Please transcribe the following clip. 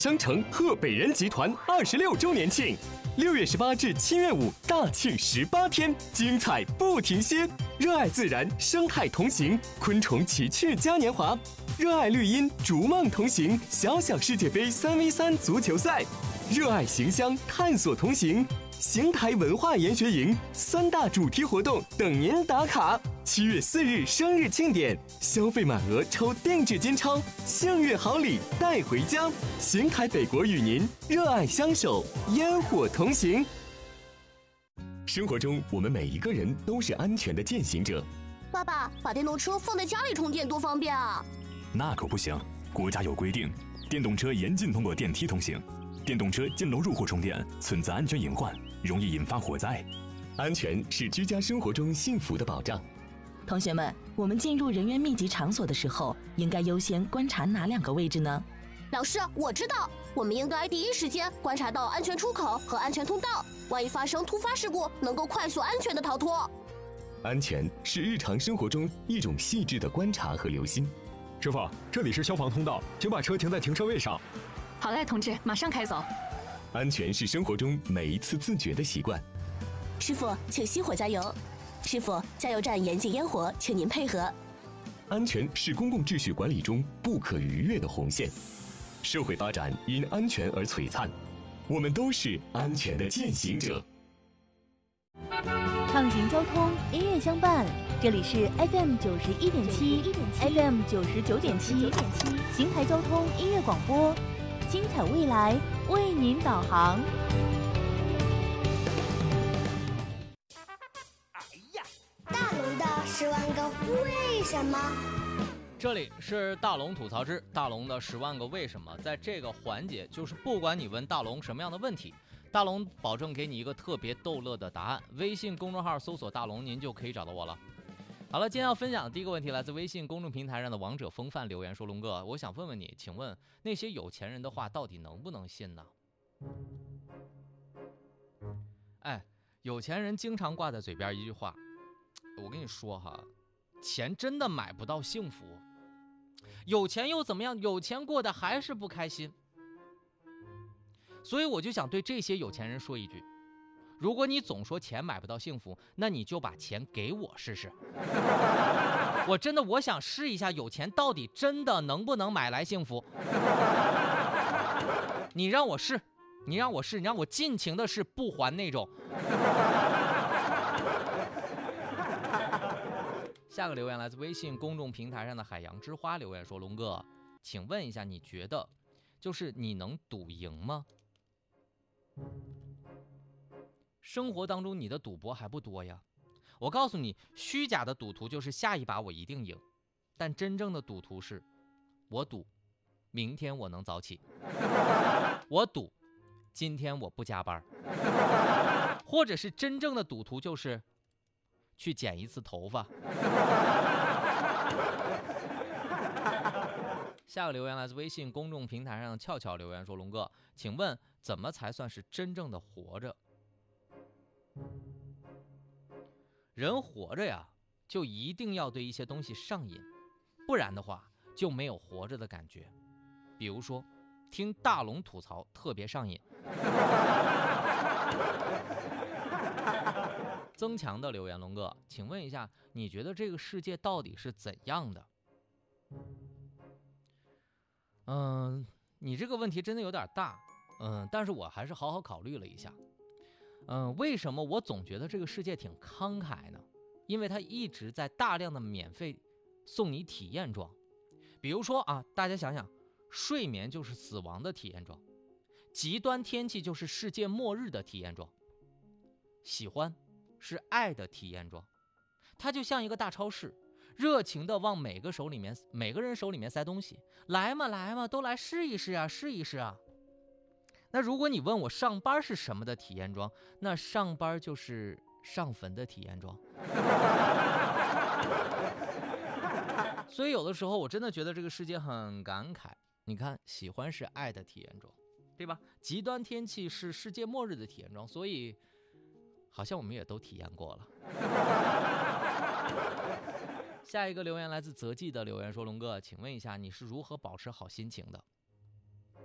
商城贺北人集团26周年庆，6月18至7月5大庆18天，精彩不停歇！热爱自然，生态同行，昆虫奇趣嘉年华；热爱绿荫，逐梦同行，小小世界杯3v3足球赛；热爱形象，探索同行。邢台文化研学营3大主题活动等您打卡。7月4日生日庆典，消费满额抽定制金钞，幸运好礼带回家。邢台北国与您热爱相守，烟火同行。生活中，我们每一个人都是安全的践行者。 爸爸，把电动车放在家里充电多方便啊！ 那可不行，国家有规定，电动车严禁通过电梯通行。电动车进楼入户充电存在安全隐患，容易引发火灾。 安全是居家生活中幸福的保障。 同学们，我们进入人员密集场所的时候，应该优先观察哪2个位置呢？ 老师，我知道，我们应该第一时间观察到安全出口和安全通道，万一发生突发事故，能够快速安全的逃脱。 安全是日常生活中一种细致的观察和留心。 师傅，这里是消防通道，请把车停在停车位上。 好嘞，同志，马上开走。 安全是生活中每一次自觉的习惯。 师傅，请熄火加油。师傅，加油站严禁烟火，请您配合。 安全是公共秩序管理中不可逾越的红线。社会发展因安全而璀璨，我们都是安全的践行者。 畅行交通，音乐相伴。这里是 FM 91.7 FM 99.7邢台交通音乐广播，精彩未来为您导航。 大龙的10万个为什么？ 这里是大龙吐槽之大龙的10万个为什么。在这个环节，就是不管你问大龙什么样的问题，大龙保证给你一个特别逗乐的答案。微信公众号搜索大龙，您就可以找到我了。好了，今天要分享的第一个问题来自微信公众平台上的王者风范留言说，龙哥，我想问问你，请问那些有钱人的话到底能不能信呢？有钱人经常挂在嘴边一句话，我跟你说哈，钱真的买不到幸福，有钱又怎么样？有钱过得还是不开心。所以我就想对这些有钱人说一句，如果你总说钱买不到幸福，那你就把钱给我试试。我想试一下，有钱到底真的能不能买来幸福。你让我试，你让我尽情的试，不还那种。下个留言来自微信公众平台上的海洋之花留言说，龙哥，请问一下，你觉得就是你能赌赢吗？生活当中你的赌博还不多呀。我告诉你，虚假的赌徒就是下一把我一定赢，但真正的赌徒是，我赌明天我能早起，我赌今天我不加班，或者是真正的赌徒就是去剪一次头发。下个留言来自微信公众平台上的俏俏留言说，龙哥，请问怎么才算是真正的活着？人活着呀，就一定要对一些东西上瘾，不然的话就没有活着的感觉。比如说听大龙吐槽特别上瘾。增强的留言，龙哥，请问一下，你觉得这个世界到底是怎样的？你这个问题真的有点大，但是我还是好好考虑了一下。为什么我总觉得这个世界挺慷慨呢？因为它一直在大量的免费送你体验装。比如说啊，大家想想，睡眠就是死亡的体验装，极端天气就是世界末日的体验装，喜欢是爱的体验装。它就像一个大超市，热情的往每个人手里面塞东西，来嘛，都来试一试啊。那如果你问我上班是什么的体验装，那上班就是上坟的体验装。所以有的时候我真的觉得这个世界很感慨。你看，喜欢是爱的体验装，对吧？极端天气是世界末日的体验装，所以好像我们也都体验过了。下一个留言来自泽记的留言说，龙哥，请问一下，你是如何保持好心情的？